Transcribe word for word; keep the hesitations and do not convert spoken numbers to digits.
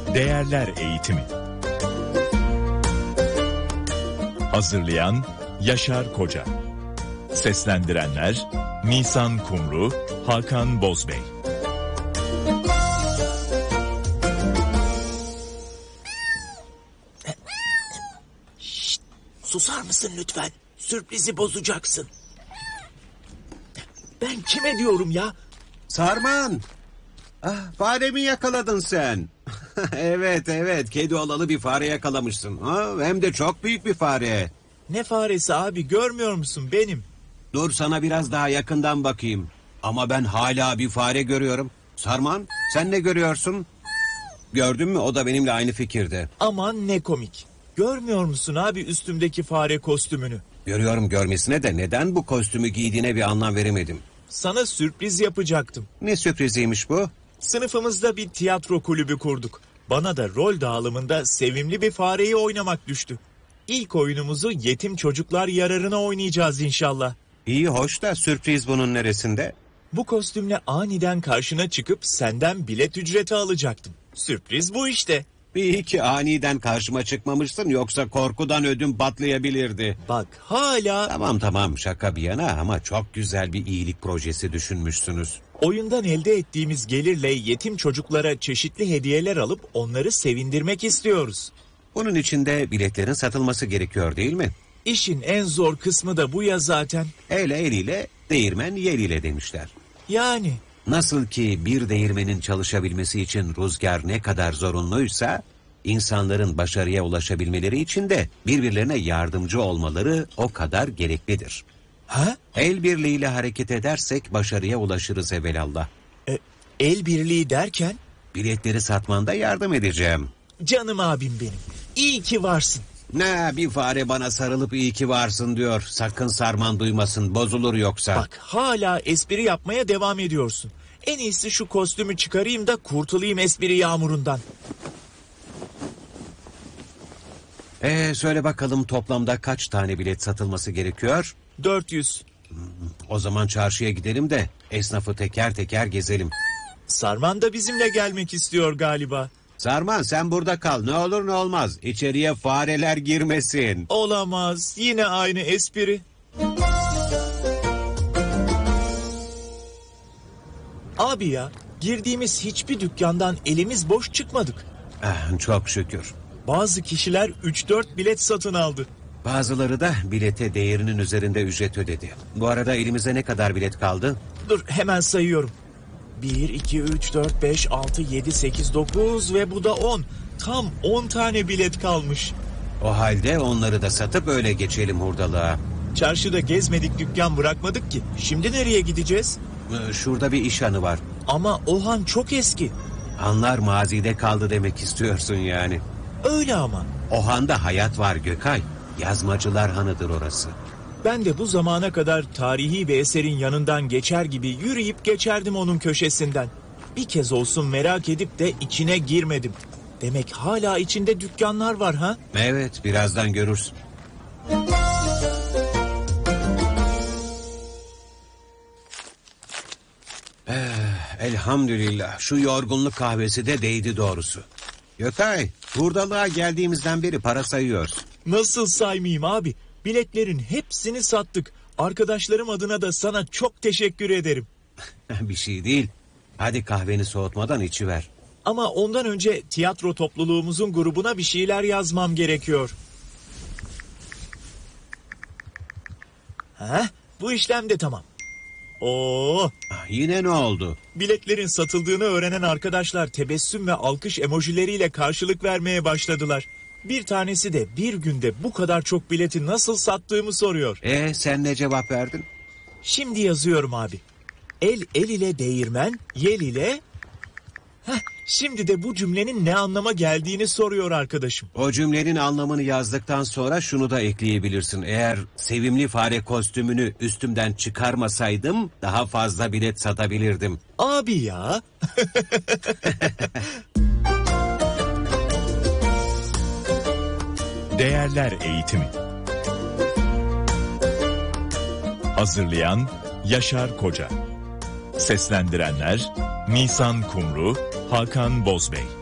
Değerler Eğitimi. Hazırlayan Yaşar Koca. Seslendirenler Nisan Kumru, Hakan Bozbey. Şşt, susar mısın lütfen? Sürprizi bozacaksın. Ben kime diyorum ya? Sarman! Ah, fare mi yakaladın sen? evet evet, kedi olalı bir fare yakalamışsın. Ha, hem de çok büyük bir fare. Ne faresi abi, görmüyor musun benim? Dur sana biraz daha yakından bakayım. Ama ben hala bir fare görüyorum. Sarman, sen ne görüyorsun? Gördün mü, o da benimle aynı fikirde. Aman ne komik. Görmüyor musun abi üstümdeki fare kostümünü? Görüyorum görmesine de neden bu kostümü giydiğine bir anlam veremedim. Sana sürpriz yapacaktım. Ne sürpriziymiş bu? Sınıfımızda bir tiyatro kulübü kurduk. Bana da rol dağılımında sevimli bir fareyi oynamak düştü. İlk oyunumuzu yetim çocuklar yararına oynayacağız inşallah. İyi hoş da sürpriz bunun neresinde? Bu kostümle aniden karşına çıkıp senden bilet ücreti alacaktım. Sürpriz bu işte. İyi ki aniden karşıma çıkmamışsın, yoksa korkudan ödüm patlayabilirdi. Bak hala... Tamam tamam, şaka bir yana ama çok güzel bir iyilik projesi düşünmüşsünüz. Oyundan elde ettiğimiz gelirle yetim çocuklara çeşitli hediyeler alıp onları sevindirmek istiyoruz. Bunun için de biletlerin satılması gerekiyor değil mi? İşin en zor kısmı da bu ya zaten. El eliyle, değirmen yeliyle demişler. Yani... Nasıl ki bir değirmenin çalışabilmesi için rüzgar ne kadar zorunluysa, insanların başarıya ulaşabilmeleri için de birbirlerine yardımcı olmaları o kadar gereklidir. Ha? El birliğiyle hareket edersek başarıya ulaşırız evelallah. E, el birliği derken? Biletleri satmanda yardım edeceğim. Canım abim benim. İyi ki varsın. Ne, bir fare bana sarılıp iyi ki varsın diyor. Sakın Sarman duymasın, bozulur yoksa. Bak hala espri yapmaya devam ediyorsun. En iyisi şu kostümü çıkarayım da kurtulayım espri yağmurundan. Ee, söyle bakalım, toplamda kaç tane bilet satılması gerekiyor? dört yüz. O zaman çarşıya gidelim de esnafı teker teker gezelim. Sarman da bizimle gelmek istiyor galiba. Sarman sen burada kal, ne olur ne olmaz. İçeriye fareler girmesin. Olamaz, yine aynı espri. Abi ya, girdiğimiz hiçbir dükkandan elimiz boş çıkmadık. Ah, çok şükür. Bazı kişiler üç dört bilet satın aldı. Bazıları da bilete değerinin üzerinde ücret ödedi. Bu arada elimize ne kadar bilet kaldı? Dur hemen sayıyorum. bir, iki, üç, dört, beş, altı, yedi, sekiz, dokuz ve bu da on. Tam on tane bilet kalmış. O halde onları da satıp öyle geçelim hurdalığa. Çarşıda gezmedik, dükkan bırakmadık ki. Şimdi nereye gideceğiz? Şurada bir iş hanı var. Ama o han çok eski. Hanlar mazide kaldı demek istiyorsun yani. Öyle ama. O handa hayat var Gökay. Yazmacılar hanıdır orası. Ben de bu zamana kadar tarihi bir eserin yanından geçer gibi yürüyüp geçerdim onun köşesinden. Bir kez olsun merak edip de içine girmedim. Demek hala içinde dükkanlar var ha? Evet, birazdan görürsün. Eh, elhamdülillah, şu yorgunluk kahvesi de değdi doğrusu. Gökay, hurdalığa geldiğimizden beri para sayıyoruz. Nasıl saymayayım abi? Biletlerin hepsini sattık. Arkadaşlarım adına da sana çok teşekkür ederim. Bir şey değil. Hadi kahveni soğutmadan içiver. Ama ondan önce tiyatro topluluğumuzun grubuna bir şeyler yazmam gerekiyor. Ha? Bu işlem de tamam. Oo! Yine ne oldu? Biletlerin satıldığını öğrenen arkadaşlar tebessüm ve alkış emojileriyle karşılık vermeye başladılar. Bir tanesi de bir günde bu kadar çok bileti nasıl sattığımı soruyor. E sen ne cevap verdin? Şimdi yazıyorum abi. El el ile değirmen, yel ile... Heh, şimdi de bu cümlenin ne anlama geldiğini soruyor arkadaşım. O cümlenin anlamını yazdıktan sonra şunu da ekleyebilirsin. Eğer sevimli fare kostümünü üstümden çıkarmasaydım daha fazla bilet satabilirdim. Abi ya. Değerler Eğitimi. Hazırlayan Yaşar Koca. Seslendirenler Nisan Kumru, Hakan Bozbey.